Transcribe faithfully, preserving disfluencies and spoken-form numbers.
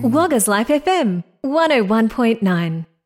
Wagga's Life F M one oh one point nine.